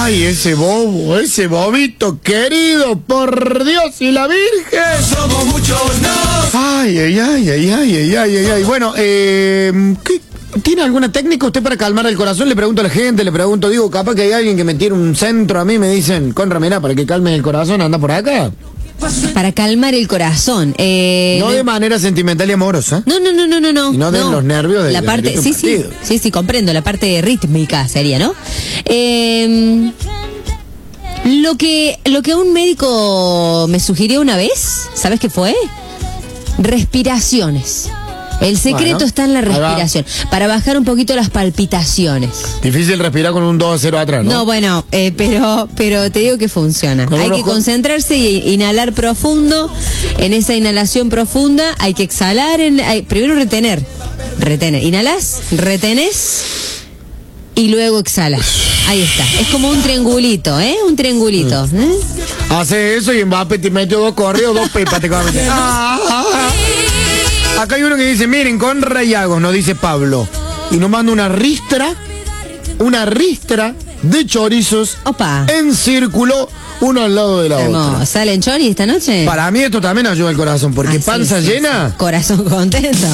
Ay, ese bobo, ese bobito querido, por Dios y la Virgen. Somos muchos, no. Ay. Bueno, ¿tiene alguna técnica usted para calmar el corazón? Le pregunto a la gente, digo, capaz que hay alguien que me tire un centro a mí, me dicen, Conra, mirá, para que calme el corazón, anda por acá. Para calmar el corazón. No de manera sentimental y amorosa. No. Y no de los nervios de la parte, sí, comprendo, la parte rítmica sería, ¿no? Lo que un médico me sugirió una vez, ¿sabes qué fue? Respiraciones. El secreto está en la respiración, para bajar un poquito las palpitaciones. Difícil respirar con un 2-0 atrás, ¿no? No, bueno, pero te digo que funciona. Hay que concentrarse y inhalar profundo. En esa inhalación profunda hay que exhalar, primero retener. Inhalás, retenés y luego exhalas. Ahí está. Es como un triangulito, ¿eh? Un triangulito. Hace eso y Mbappé te metió 2 corridos, 2 pepas te acaba de meter. Acá hay uno que dice, miren, con rayagos, nos dice Pablo. Y nos manda una ristra de chorizos. Opa. En círculo, uno al lado de la otra. ¿Salen chori esta noche? Para mí esto también ayuda al corazón, porque panza llena. Corazón contento.